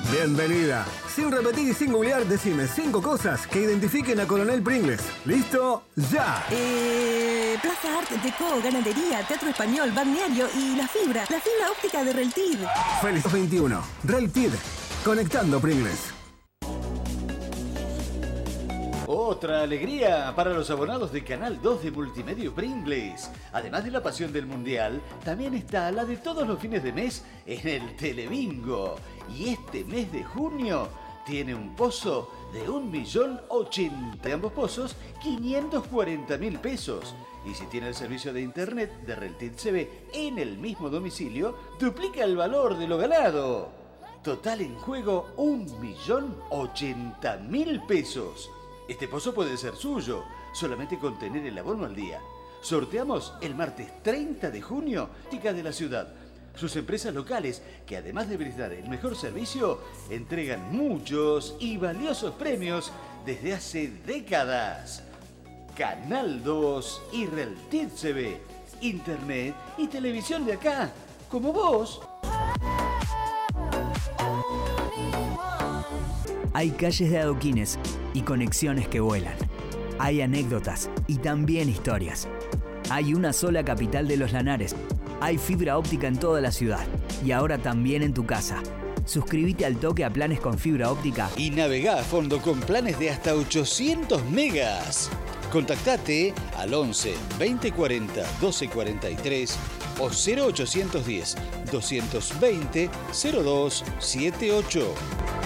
Bienvenida. Sin repetir y sin googlear, decime 5 cosas que identifiquen a Coronel Pringles. ¿Listo? ¡Ya! Plaza Art, Deco, ganadería, teatro español, balneario y la fibra óptica de Reltid. Feliz 21. Reltid. Conectando Pringles. Otra alegría para los abonados de Canal 2 de Multimedia Pringles. Además de la pasión del Mundial, también está la de todos los fines de mes en el Telebingo. Y este mes de junio tiene un pozo de 1.080.000. De ambos pozos, 540.000 pesos. Y si tiene el servicio de internet de Reltid CB en el mismo domicilio, duplica el valor de lo ganado. Total en juego, 1.080.000 pesos. Este pozo puede ser suyo, solamente con tener el abono al día. Sorteamos el martes 30 de junio, Tica de la Ciudad. Sus empresas locales, que además de brindar el mejor servicio, entregan muchos y valiosos premios desde hace décadas. Canal 2 y Reltid CB, internet y televisión de acá, como vos. Hay calles de adoquines y conexiones que vuelan. Hay anécdotas y también historias. Hay una sola capital de los Lanares. Hay fibra óptica en toda la ciudad y ahora también en tu casa. Suscríbete al toque a planes con fibra óptica y navegá a fondo con planes de hasta 800 megas. Contactate al 11 2040 1243 o 0810 220 0278.